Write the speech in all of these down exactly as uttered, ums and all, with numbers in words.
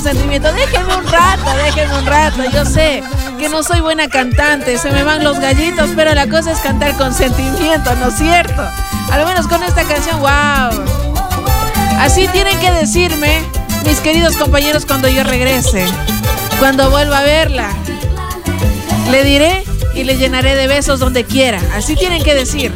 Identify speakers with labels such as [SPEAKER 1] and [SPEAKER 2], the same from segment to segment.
[SPEAKER 1] sentimiento. Déjenme un rato, déjenme un rato. Yo sé que no soy buena cantante, se me van los gallitos, pero la cosa es cantar con sentimiento, ¿no es cierto? Al menos con esta canción, wow. Así tienen que decirme, mis queridos compañeros, cuando yo regrese, cuando vuelva a verla. Le diré y le llenaré de besos donde quiera. Así tienen que decir.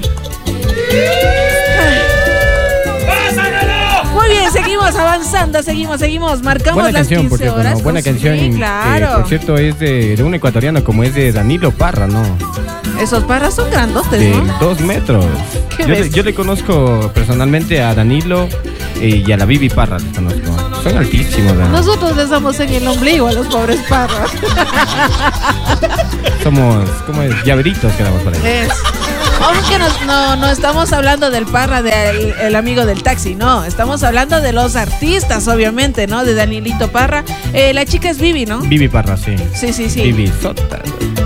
[SPEAKER 1] Muy bien, seguimos avanzando, seguimos, seguimos, marcamos
[SPEAKER 2] buena
[SPEAKER 1] las
[SPEAKER 2] canción,
[SPEAKER 1] quince horas.
[SPEAKER 2] ¿no? Buena
[SPEAKER 1] Pues
[SPEAKER 2] canción,
[SPEAKER 1] sí, claro.
[SPEAKER 2] que, por cierto, es de, de un ecuatoriano como es de Danilo Parra, ¿no?
[SPEAKER 1] Esos Parras son grandotes,
[SPEAKER 2] De
[SPEAKER 1] ¿no?
[SPEAKER 2] dos metros.
[SPEAKER 1] ¿Qué
[SPEAKER 2] Yo
[SPEAKER 1] ves?
[SPEAKER 2] le, yo le conozco personalmente a Danilo eh, y a la Vivi Parra, les conozco. Son altísimos, ¿no?
[SPEAKER 1] Nosotros les damos en el ombligo a los pobres Parras.
[SPEAKER 2] Somos, ¿cómo es? Llaveritos quedamos por ahí.
[SPEAKER 1] Es. Aunque no, no, no estamos hablando del Parra, del el amigo del taxi, no. Estamos hablando de los artistas, obviamente, ¿no? De Danilito Parra. Eh, la chica es Vivi, ¿no?
[SPEAKER 2] Vivi Parra, sí.
[SPEAKER 1] Sí, sí, sí.
[SPEAKER 2] Vivi Sota.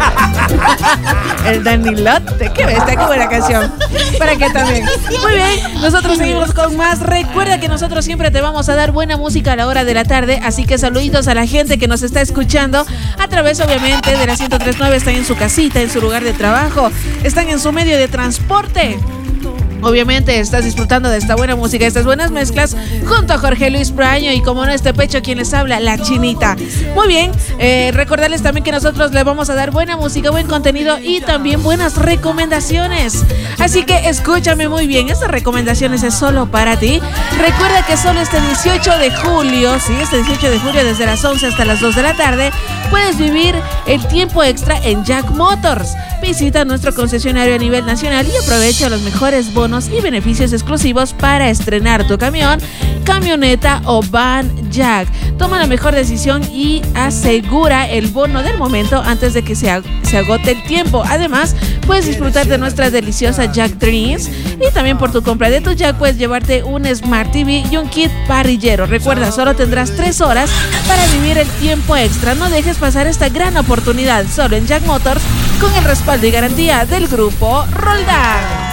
[SPEAKER 1] El Danilote, qué bestia, qué buena canción. Para que también. Muy bien, nosotros seguimos con más. Recuerda que nosotros siempre te vamos a dar buena música a la hora de la tarde, así que saluditos a la gente que nos está escuchando a través, obviamente, de la ciento tres punto nueve. Están en su casita, en su lugar de trabajo, están en su medio de transporte. Obviamente estás disfrutando de esta buena música, estas buenas mezclas junto a Jorge Luis Praño y como no este pecho quien les habla, la Chinita. Muy bien, eh, recordarles también que nosotros le vamos a dar buena música, buen contenido y también buenas recomendaciones. Así que escúchame muy bien, estas recomendaciones es solo para ti. Recuerda que solo este dieciocho de julio, sí, este dieciocho de julio desde las once hasta las dos de la tarde, puedes vivir el tiempo extra en Jack Motors. Visita nuestro concesionario a nivel nacional y aprovecha los mejores bonos y beneficios exclusivos para estrenar tu camión, camioneta o van Jack. Toma la mejor decisión y asegura el bono del momento antes de que se, ag- se agote el tiempo. Además, puedes disfrutar de nuestra deliciosa Jack Dreams y también por tu compra de tu Jack puedes llevarte un Smart T V y un kit parrillero. Recuerda, solo tendrás tres horas para vivir el tiempo extra. No dejes pasar esta gran oportunidad solo en Jack Motors con el respaldo y garantía del grupo Roldán.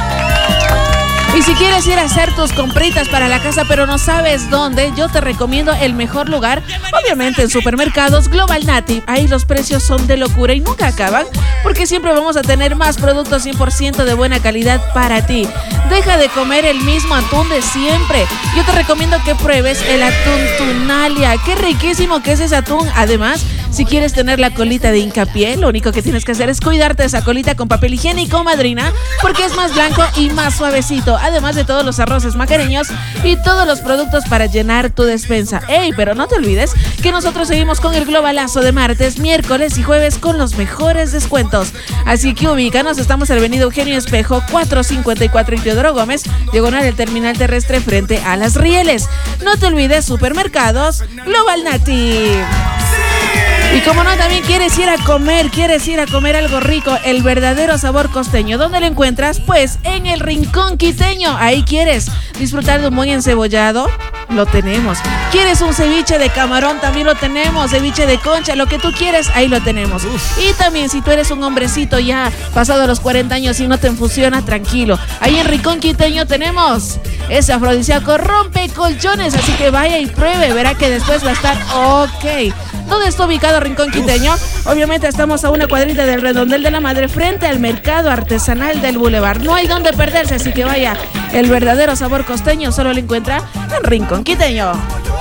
[SPEAKER 1] Y si quieres ir a hacer tus compritas para la casa pero no sabes dónde, yo te recomiendo el mejor lugar, obviamente en Supermercados Global Native. Ahí los precios son de locura y nunca acaban porque siempre vamos a tener más productos cien por ciento de buena calidad para ti. Deja de comer el mismo atún de siempre. Yo te recomiendo que pruebes el atún Tunalia. Qué riquísimo que es ese atún. Además, si quieres tener la colita de hincapié, lo único que tienes que hacer es cuidarte de esa colita con papel higiénico, madrina, porque es más blanco y más suavecito. Además de todos los arroces macareños y todos los productos para llenar tu despensa. Ey, pero no te olvides que nosotros seguimos con el globalazo de martes, miércoles y jueves con los mejores descuentos. Así que ubícanos, estamos en Avenida Eugenio Espejo, cuatrocientos cincuenta y cuatro en Teodoro Gómez, diagonal del terminal terrestre frente a Las Rieles. No te olvides, Supermercados Global Native. Y como no, también quieres ir a comer, quieres ir a comer algo rico, el verdadero sabor costeño. ¿Dónde lo encuentras? Pues en el Rincón Quiteño. Ahí quieres disfrutar de un buen encebollado, lo tenemos. ¿Quieres un ceviche de camarón? También lo tenemos. Ceviche de concha, lo que tú quieres, ahí lo tenemos. Y también si tú eres un hombrecito ya pasado los cuarenta años y no te funciona, tranquilo. Ahí en Rincón Quiteño tenemos ese afrodisíaco rompe colchones. Así que vaya y pruebe, verá que después va a estar ok. ¿Dónde está ubicado Rincón Quiteño? Obviamente estamos a una cuadrita del Redondel de la Madre frente al mercado artesanal del Boulevard. No hay donde perderse, así que vaya. El verdadero sabor costeño solo lo encuentra en Rincón Quiteño.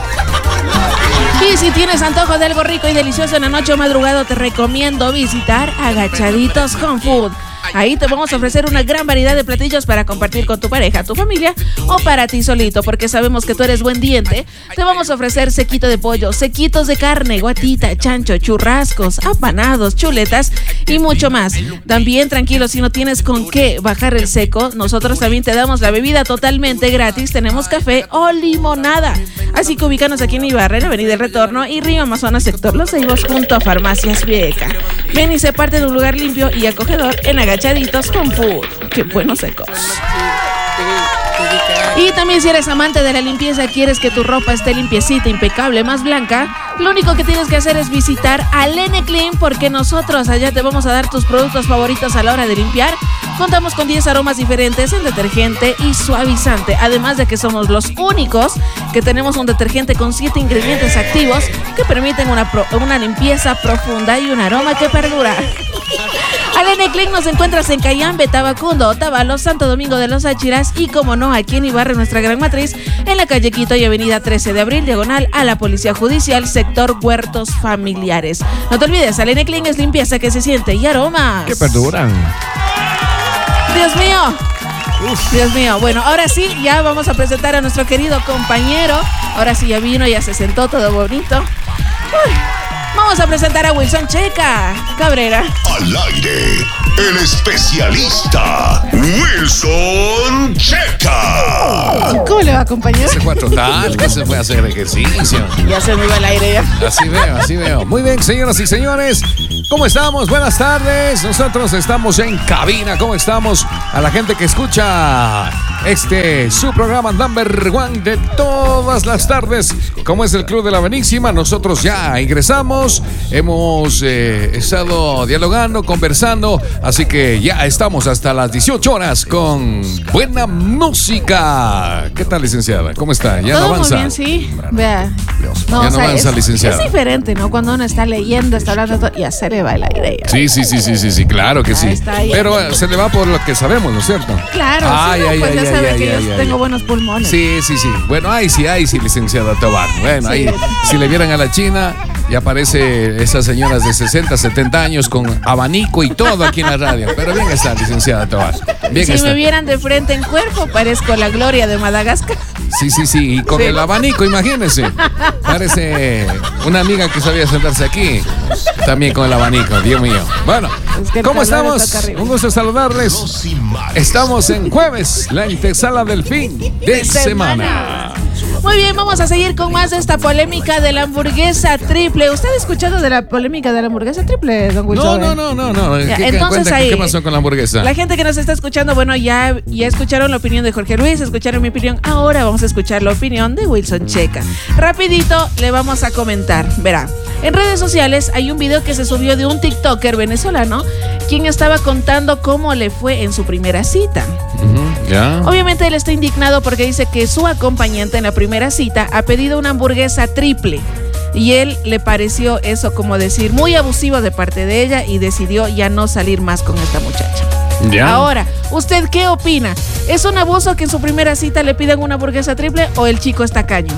[SPEAKER 1] Y si tienes antojo de algo rico y delicioso en la noche o madrugada, te recomiendo visitar Agachaditos Home Food. Ahí te vamos a ofrecer una gran variedad de platillos para compartir con tu pareja, tu familia o para ti solito, porque sabemos que tú eres buen diente. Te vamos a ofrecer sequito de pollo, sequitos de carne, guatita, chancho, churrascos, apanados, chuletas y mucho más. También tranquilo, si no tienes con qué bajar el seco, nosotros también te damos la bebida totalmente gratis. Tenemos café o limonada. Así que ubícanos aquí en Ibarra, en Avenida El Retorno y Río Amazonas, sector Los Ceibos, junto a Farmacias Vieca. Ven y sé parte de un lugar limpio y acogedor en Agachaditos Home Food. ¡Qué buenos secos! Y también si eres amante de la limpieza, quieres que tu ropa esté limpiecita, impecable, más blanca, lo único que tienes que hacer es visitar a Lene Clean, porque nosotros allá te vamos a dar tus productos favoritos a la hora de limpiar. Contamos con diez aromas diferentes en detergente y suavizante, además de que somos los únicos que tenemos un detergente con siete ingredientes activos que permiten una, pro, una limpieza profunda y un aroma que perdura. Alene Clean nos encuentras en Cayambe, Tabacundo, Otavalo, Santo Domingo de los Achiras y, como no, aquí en Ibarra, nuestra gran matriz, en la calle Quito y avenida trece de abril, diagonal a la Policía Judicial, sector Huertos Familiares. No te olvides, Alene Clean es limpieza que se siente y aromas
[SPEAKER 2] que perduran.
[SPEAKER 1] Dios mío. Uf. Dios mío. Bueno, ahora sí, ya vamos a presentar a nuestro querido compañero. Ahora sí ya vino, ya se sentó, todo bonito. Uy. Vamos a presentar a Wilson Checa Cabrera.
[SPEAKER 3] Al aire, el especialista Wilson Checa.
[SPEAKER 1] ¿Cómo le va, compañero?
[SPEAKER 4] Se fue a trotar, que se fue a hacer ejercicio.
[SPEAKER 1] Ya se me iba al aire ya.
[SPEAKER 4] Así veo, así veo. Muy bien, señoras y señores, ¿cómo estamos? Buenas tardes. Nosotros estamos en cabina. ¿Cómo estamos? A la gente que escucha este, su programa number one de todas las tardes, como es el Club de la Benísima. Nosotros ya ingresamos. Hemos eh, estado dialogando, conversando, así que ya estamos hasta las dieciocho horas con buena música. ¿Qué tal, licenciada? ¿Cómo está? ¿Ya
[SPEAKER 1] Todo
[SPEAKER 4] no avanza?
[SPEAKER 1] Muy bien, sí. Vea. No,
[SPEAKER 4] ya
[SPEAKER 1] o
[SPEAKER 4] no
[SPEAKER 1] sea,
[SPEAKER 4] avanza,
[SPEAKER 1] es,
[SPEAKER 4] licenciada.
[SPEAKER 1] Es diferente, ¿no? Cuando uno está leyendo, está hablando, todo, ya se le va el aire. Ya.
[SPEAKER 4] Sí, sí, sí, sí, sí, sí, claro que
[SPEAKER 1] Ahí
[SPEAKER 4] sí.
[SPEAKER 1] está, ya.
[SPEAKER 4] Pero eh, se le va por lo que sabemos, ¿no es cierto?
[SPEAKER 1] Claro,
[SPEAKER 4] Ay,
[SPEAKER 1] sí, no,
[SPEAKER 4] ay,
[SPEAKER 1] pues
[SPEAKER 4] ay,
[SPEAKER 1] ya
[SPEAKER 4] ay,
[SPEAKER 1] sabe
[SPEAKER 4] ay,
[SPEAKER 1] que
[SPEAKER 4] ay,
[SPEAKER 1] yo
[SPEAKER 4] ay,
[SPEAKER 1] tengo
[SPEAKER 4] ay.
[SPEAKER 1] buenos pulmones.
[SPEAKER 4] Sí, sí, sí. Bueno, ahí sí, ahí sí, licenciada Tobar. Bueno,
[SPEAKER 1] Sí.
[SPEAKER 4] ahí, si le vieran a la China, ya aparece esas señoras de sesenta, setenta años con abanico y todo aquí en la radio. Pero bien está, licenciada Tobar. Bien
[SPEAKER 1] Si
[SPEAKER 4] está.
[SPEAKER 1] me vieran de frente en cuerpo, parezco la Gloria de Madagascar.
[SPEAKER 4] Sí, sí, sí. Y con
[SPEAKER 1] Sí.
[SPEAKER 4] el abanico, imagínense. Parece una amiga que sabía sentarse aquí. También con el abanico, Dios mío. Bueno,
[SPEAKER 1] Es que el
[SPEAKER 4] ¿cómo
[SPEAKER 1] calor
[SPEAKER 4] estamos?
[SPEAKER 1] está terrible.
[SPEAKER 4] Un gusto saludarles. Estamos en jueves, la antesala del fin de semana.
[SPEAKER 1] Muy bien, vamos a seguir con más de esta polémica de la hamburguesa triple. ¿Usted ha escuchado de la polémica de la hamburguesa triple, don
[SPEAKER 4] No,
[SPEAKER 1] Wilson?
[SPEAKER 4] no, no, no, no.
[SPEAKER 1] Ya,
[SPEAKER 4] ¿Qué, qué,
[SPEAKER 1] entonces
[SPEAKER 4] cuenta,
[SPEAKER 1] ahí,
[SPEAKER 4] ¿Qué pasó con la hamburguesa?
[SPEAKER 1] La gente que nos está escuchando, bueno, ya, ya escucharon la opinión de Jorge Luis, escucharon mi opinión. Ahora vamos a escuchar la opinión de Wilson Checa. Rapidito le vamos a comentar. Verá, en redes sociales hay un video que se subió de un TikToker venezolano quien estaba contando cómo le fue en su primera cita.
[SPEAKER 4] Uh-huh, ya.
[SPEAKER 1] Obviamente él está indignado porque dice que su acompañante en la primera cita ha pedido una hamburguesa triple y él le pareció eso, como decir, muy abusivo de parte de ella y decidió ya no salir más con esta muchacha.
[SPEAKER 4] Ya.
[SPEAKER 1] Ahora, ¿usted qué opina? ¿Es un abuso que en su primera cita le pidan una hamburguesa triple o el chico está caño?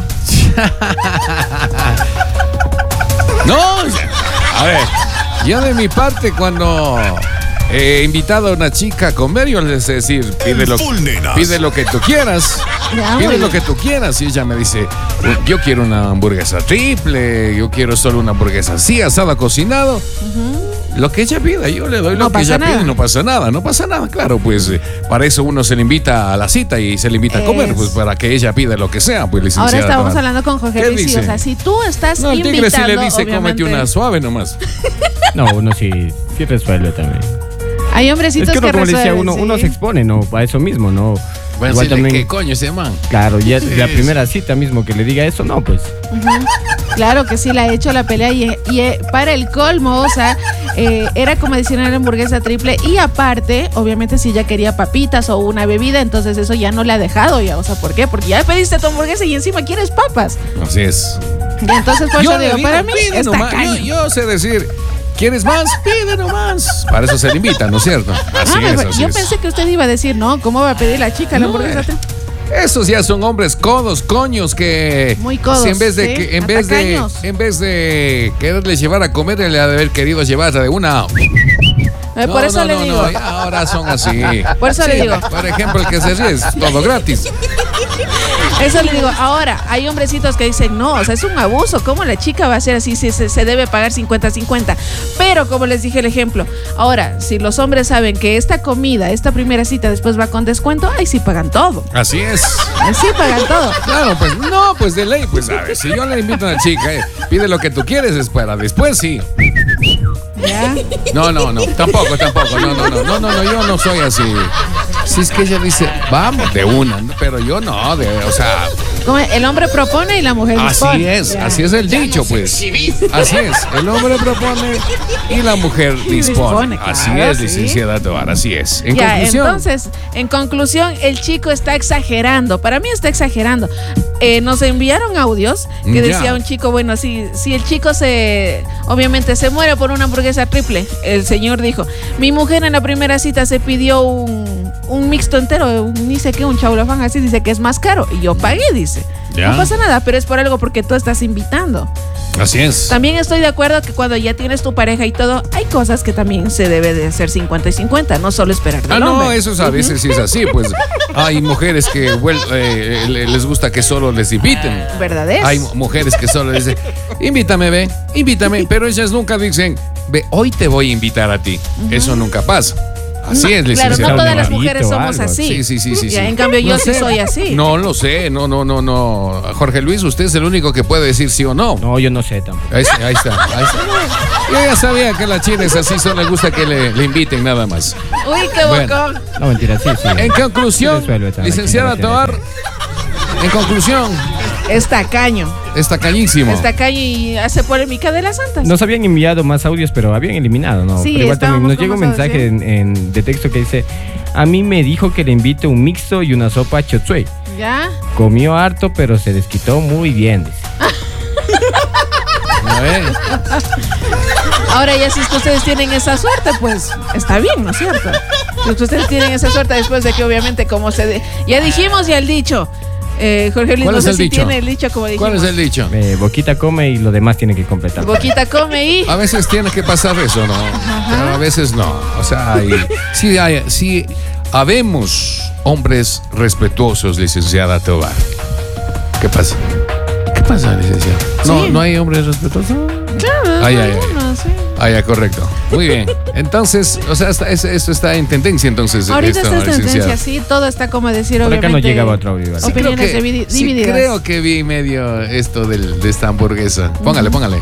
[SPEAKER 4] No, a ver, yo de mi parte cuando he invitado a una chica a comer, yo les sé decir, pide lo, pide lo que tú quieras,
[SPEAKER 1] Ya,
[SPEAKER 4] pide
[SPEAKER 1] muy
[SPEAKER 4] lo
[SPEAKER 1] bien.
[SPEAKER 4] que tú quieras. Y ella me dice, yo quiero una hamburguesa triple, yo quiero solo una hamburguesa así, asada, cocinado. Lo que ella pida, yo le doy lo
[SPEAKER 1] No
[SPEAKER 4] que
[SPEAKER 1] pasa
[SPEAKER 4] ella pide
[SPEAKER 1] nada.
[SPEAKER 4] y no pasa nada, no pasa nada, claro, pues eh, para eso uno se le invita a la cita y se le invita a comer,
[SPEAKER 1] Es.
[SPEAKER 4] pues para que ella pida lo que sea, pues licenciada.
[SPEAKER 1] Ahora estábamos
[SPEAKER 4] Tobar.
[SPEAKER 1] hablando con Jorge
[SPEAKER 4] ¿Qué
[SPEAKER 1] Luis, sí,
[SPEAKER 4] dice?
[SPEAKER 1] o sea, si tú estás
[SPEAKER 4] No, el tigre
[SPEAKER 1] invitando,
[SPEAKER 4] sí le dice, cómete
[SPEAKER 1] obviamente,
[SPEAKER 4] una suave nomás.
[SPEAKER 2] No, uno sí, sí resuelve también.
[SPEAKER 1] hay hombrecitos
[SPEAKER 2] Es que uno,
[SPEAKER 1] que
[SPEAKER 2] como le decía,
[SPEAKER 1] resuelven,
[SPEAKER 2] uno,
[SPEAKER 1] sí.
[SPEAKER 2] uno se expone, ¿no? A eso mismo, ¿no?
[SPEAKER 4] Bueno,
[SPEAKER 2] Igual
[SPEAKER 4] decirle,
[SPEAKER 2] también,
[SPEAKER 4] ¿qué coño ese man?
[SPEAKER 2] claro, ya
[SPEAKER 4] Sí,
[SPEAKER 2] la
[SPEAKER 4] sí.
[SPEAKER 2] primera cita mismo que le diga eso, no, pues.
[SPEAKER 1] Claro que sí, la ha hecho la pelea y, y eh, para el colmo, o sea, eh, era como decir una hamburguesa triple y aparte, obviamente si ella quería papitas o una bebida, entonces eso ya no le ha dejado ya, o sea, ¿por qué? Porque ya pediste tu hamburguesa y encima quieres papas.
[SPEAKER 4] Así es.
[SPEAKER 1] Y entonces por eso
[SPEAKER 4] le
[SPEAKER 1] digo,
[SPEAKER 4] digo,
[SPEAKER 1] para mí
[SPEAKER 4] pide
[SPEAKER 1] está
[SPEAKER 4] nomás.
[SPEAKER 1] caño.
[SPEAKER 4] Yo, yo sé decir, ¿quieres más? Pide nomás. Para eso se le invita, ¿no es cierto? Así
[SPEAKER 1] Ah,
[SPEAKER 4] es,
[SPEAKER 1] me-
[SPEAKER 4] así
[SPEAKER 1] yo
[SPEAKER 4] es.
[SPEAKER 1] pensé que usted iba a decir, no, ¿cómo va a pedir la chica la
[SPEAKER 4] No,
[SPEAKER 1] hamburguesa
[SPEAKER 4] eh.
[SPEAKER 1] triple?
[SPEAKER 4] Esos ya son hombres codos, coños, que
[SPEAKER 1] Muy codos,
[SPEAKER 4] si en vez de
[SPEAKER 1] ¿sí?
[SPEAKER 4] que en vez de
[SPEAKER 1] Atacaños.
[SPEAKER 4] en vez de quererle llevar a comer, le ha de haber querido llevar de una.
[SPEAKER 1] Eh,
[SPEAKER 4] No,
[SPEAKER 1] por eso
[SPEAKER 4] no,
[SPEAKER 1] le
[SPEAKER 4] no,
[SPEAKER 1] digo.
[SPEAKER 4] no, ya ahora son así.
[SPEAKER 1] Por eso le digo.
[SPEAKER 4] Por ejemplo, el que se ríe es todo gratis.
[SPEAKER 1] Eso le digo, ahora, hay hombrecitos que dicen, no, o sea, es un abuso, ¿cómo la chica va a ser así si se, se debe pagar cincuenta cincuenta? Pero, como les dije el ejemplo, ahora, si los hombres saben que esta comida, esta primera cita después va con descuento, ahí sí pagan todo,
[SPEAKER 4] Así es.
[SPEAKER 1] ahí sí pagan todo.
[SPEAKER 4] Claro, pues no, pues de ley, pues a ver, si yo le invito a una chica, eh, pide lo que tú quieres, espera, después sí.
[SPEAKER 1] ¿Ya?
[SPEAKER 4] No, no, no, tampoco, tampoco, no, no, no, no, no, no, yo no soy así. Si es que ella dice, vamos, de una, pero yo no, de, o sea,
[SPEAKER 1] ¿Cómo es? El hombre propone y la mujer dispone.
[SPEAKER 4] Así es,
[SPEAKER 1] Ya.
[SPEAKER 4] así es el dicho, pues. Así es, el hombre propone y la mujer dispone.
[SPEAKER 1] dispone,
[SPEAKER 4] Así
[SPEAKER 1] claro,
[SPEAKER 4] es,
[SPEAKER 1] sí.
[SPEAKER 4] licenciada Tobar, así es. En
[SPEAKER 1] Ya,
[SPEAKER 4] conclusión,
[SPEAKER 1] entonces, en conclusión, el chico está exagerando. Para mí está exagerando. Eh, nos enviaron audios que
[SPEAKER 4] Ya.
[SPEAKER 1] decía un chico, bueno, si, si el chico se, obviamente se muere por una hamburguesa triple, el señor dijo, mi mujer en la primera cita se pidió un, un mixto entero, un, ni sé qué, un chaulafán así, dice que es más caro. Y yo pagué, dice.
[SPEAKER 4] Ya.
[SPEAKER 1] No pasa nada, pero es por algo porque tú estás invitando.
[SPEAKER 4] así es.
[SPEAKER 1] También estoy de acuerdo que cuando ya tienes tu pareja y todo, hay cosas que también se debe de hacer cincuenta y cincuenta, no solo esperar del
[SPEAKER 4] Ah, no,
[SPEAKER 1] hombre.
[SPEAKER 4] eso es, a veces sí es así, pues hay mujeres que vuel- eh, le- les gusta que solo les inviten.
[SPEAKER 1] ¿Verdad es?
[SPEAKER 4] Hay mu- mujeres que solo dicen, invítame, ve, invítame, pero ellas nunca dicen, ve, hoy te voy a invitar a ti. Eso nunca pasa. Así
[SPEAKER 1] No,
[SPEAKER 4] es,
[SPEAKER 1] claro,
[SPEAKER 4] licenciada.
[SPEAKER 1] no todas las
[SPEAKER 2] Algo,
[SPEAKER 1] mujeres somos
[SPEAKER 2] algo.
[SPEAKER 1] así.
[SPEAKER 4] Sí, sí, sí, sí.
[SPEAKER 1] Ya,
[SPEAKER 4] sí.
[SPEAKER 1] en cambio, yo
[SPEAKER 4] No
[SPEAKER 1] sí
[SPEAKER 4] sé.
[SPEAKER 1] soy así.
[SPEAKER 4] No lo sé, no, no, no, no. Jorge Luis, usted es el único que puede decir sí o no.
[SPEAKER 2] No, yo no sé tampoco.
[SPEAKER 4] Ahí, está, ahí está, ahí está. Yo ya sabía que la china es así, solo le gusta que le, le inviten nada más.
[SPEAKER 1] Uy, qué
[SPEAKER 4] Bueno.
[SPEAKER 1] bocón.
[SPEAKER 2] No, mentira, sí, sí.
[SPEAKER 4] En conclusión,
[SPEAKER 2] Sí resuelve también,
[SPEAKER 4] licenciada
[SPEAKER 2] que no
[SPEAKER 4] Tobar, en conclusión,
[SPEAKER 1] Está caño.
[SPEAKER 4] está cañísimo.
[SPEAKER 1] Está caño y hace polémica de las santas.
[SPEAKER 2] Nos habían enviado más audios, pero habían eliminado, ¿no?
[SPEAKER 1] Sí,
[SPEAKER 2] pero igual también
[SPEAKER 1] estábamos
[SPEAKER 2] nos
[SPEAKER 1] con
[SPEAKER 2] llega un
[SPEAKER 1] más
[SPEAKER 2] mensaje
[SPEAKER 1] audios,
[SPEAKER 2] en, en- de texto que dice: a mí me dijo que le invite un mixto y una sopa chotsue.
[SPEAKER 1] ¿Ya?
[SPEAKER 2] Comió harto, pero se desquitó muy bien, dice.
[SPEAKER 4] A ver,
[SPEAKER 1] Ahora ya si es que ustedes tienen esa suerte, pues está bien, ¿no es cierto? Si es que ustedes tienen esa suerte después de que obviamente como se... De... Ya dijimos ya el dicho. Eh, Jorge Luis,
[SPEAKER 4] ¿Cuál
[SPEAKER 1] no
[SPEAKER 4] es
[SPEAKER 1] sé
[SPEAKER 4] el
[SPEAKER 1] si
[SPEAKER 4] dicho?
[SPEAKER 1] tiene el dicho como dijimos.
[SPEAKER 4] ¿cuál es el dicho?
[SPEAKER 2] Eh, boquita come y lo demás tiene que completar.
[SPEAKER 1] Boquita come y...
[SPEAKER 4] A veces tiene que pasar eso, ¿no? Pero a veces no. O sea, hay, sí, hay, sí, habemos hombres respetuosos, licenciada Tobar. ¿Qué pasa? ¿Qué pasa, licenciada? ¿No,
[SPEAKER 1] Sí.
[SPEAKER 4] ¿no hay hombres respetuosos?
[SPEAKER 1] Claro,
[SPEAKER 4] Ay, ay, ay.
[SPEAKER 1] algunos, sí.
[SPEAKER 4] Ah, ya, correcto. Muy bien. Entonces, o sea, está- es- esto está en tendencia, entonces.
[SPEAKER 1] Ahorita
[SPEAKER 4] esto,
[SPEAKER 1] está en
[SPEAKER 4] licenciada.
[SPEAKER 1] tendencia, sí, todo está como decir,
[SPEAKER 2] Por acá
[SPEAKER 1] obviamente.
[SPEAKER 2] no llegaba otro audio. ¿vale?
[SPEAKER 4] Sí, creo
[SPEAKER 1] Opiniones
[SPEAKER 4] que,
[SPEAKER 1] dividi-
[SPEAKER 4] sí,
[SPEAKER 1] divididas.
[SPEAKER 4] creo que vi medio esto del- de esta hamburguesa. Póngale, póngale.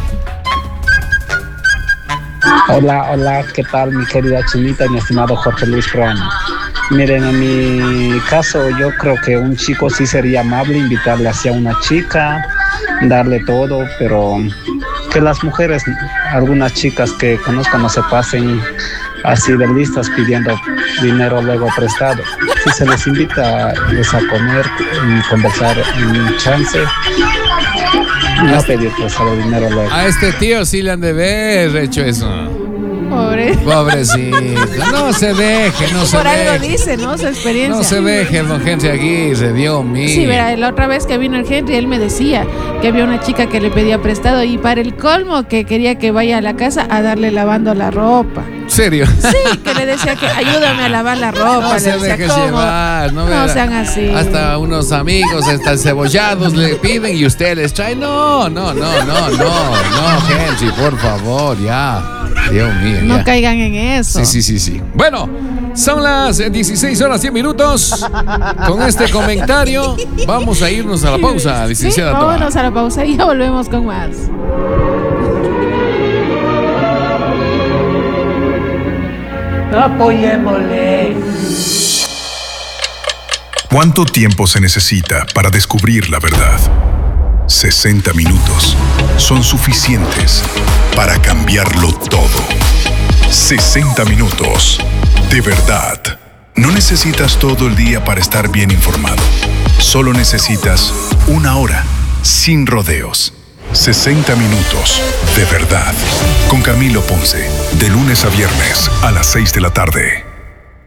[SPEAKER 5] Hola, hola, ¿qué tal mi querida Chinita y mi estimado Jorge Luis Proano? Miren, en mi caso yo creo que un chico sí sería amable invitarle hacia una chica, darle todo, pero que las mujeres, algunas chicas que conozco no se pasen así de listas pidiendo dinero luego prestado. Si se les invita pues, a comer y conversar en chance, no pedir prestado dinero luego.
[SPEAKER 4] A este tío sí le han de ver hecho eso.
[SPEAKER 1] Pobre.
[SPEAKER 4] Pobrecito. No se deje, no se
[SPEAKER 1] Por algo
[SPEAKER 4] deje.
[SPEAKER 1] dice, ¿no? Su experiencia.
[SPEAKER 4] No se deje, don Henry Aguirre, Dios mío.
[SPEAKER 1] Sí, verá, la otra vez que vino el Henry, él me decía que había una chica que le pedía prestado y para el colmo que quería que vaya a la casa a darle lavando la ropa.
[SPEAKER 4] ¿Serio?
[SPEAKER 1] Sí, que le decía que ayúdame a lavar la ropa.
[SPEAKER 4] No
[SPEAKER 1] le
[SPEAKER 4] se
[SPEAKER 1] decía,
[SPEAKER 4] deje
[SPEAKER 1] "¿Cómo?
[SPEAKER 4] llevar, no,
[SPEAKER 1] No
[SPEAKER 4] verá.
[SPEAKER 1] sean así.
[SPEAKER 4] Hasta unos amigos, hasta cebollados le piden y usted les trae. No, no, no, no, no, no, Henry, por favor, ya. Dios mío,
[SPEAKER 1] No
[SPEAKER 4] ya.
[SPEAKER 1] caigan en eso.
[SPEAKER 4] Sí, sí, sí, sí. Bueno, son las dieciséis horas cien minutos. Con este comentario vamos a irnos a la pausa,
[SPEAKER 1] Sí,
[SPEAKER 4] licenciada Tobar.
[SPEAKER 1] vámonos a la pausa y ya volvemos con más.
[SPEAKER 6] Apoyémosle.
[SPEAKER 3] ¿Cuánto tiempo se necesita para descubrir la verdad? sesenta minutos son suficientes para cambiarlo todo. sesenta minutos de verdad. No necesitas todo el día para estar bien informado. Solo necesitas una hora sin rodeos. sesenta minutos de verdad. Con Camilo Ponce, de lunes a viernes a las seis de la tarde.